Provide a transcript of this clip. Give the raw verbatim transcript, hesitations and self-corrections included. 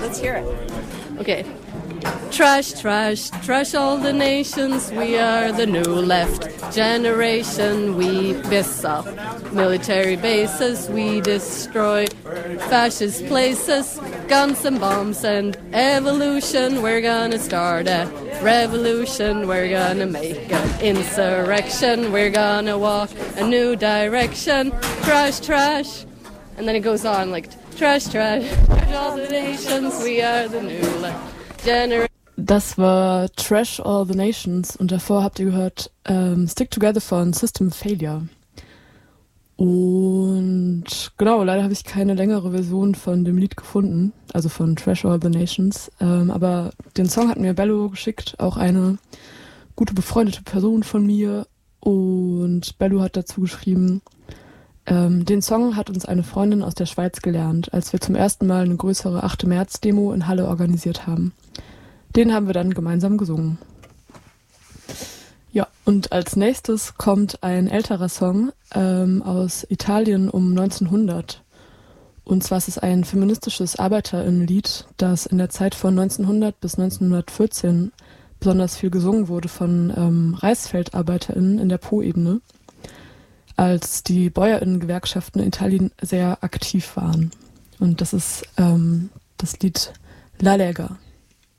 Let's hear it. Okay. Trash, trash, trash all the nations. We are the new left generation. We piss up military bases. We destroy fascist places. Guns and bombs and evolution. We're gonna start a revolution. We're gonna make an insurrection. We're gonna walk a new direction. Trash, trash. And then it goes on like trash, trash, trash all the nations. We are the new left. Das war Trash All the Nations und davor habt ihr gehört ähm, Stick Together von System Failure. Und genau, leider habe ich keine längere Version von dem Lied gefunden, also von Trash All the Nations. Ähm, aber den Song hat mir Bello geschickt, auch eine gute befreundete Person von mir. Und Bello hat dazu geschrieben, ähm, den Song hat uns eine Freundin aus der Schweiz gelernt, als wir zum ersten Mal eine größere achte März-Demo in Halle organisiert haben. Den haben wir dann gemeinsam gesungen. Ja, und als nächstes kommt ein älterer Song ähm, aus Italien um neunzehnhundert. Und zwar ist es ein feministisches Arbeiterinnenlied, das in der Zeit von neunzehnhundert bis neunzehnhundertvierzehn besonders viel gesungen wurde von ähm, Reisfeldarbeiterinnen in der Po-Ebene, als die Bäuerinnen-Gewerkschaften in Italien sehr aktiv waren. Und das ist ähm, das Lied La Lega.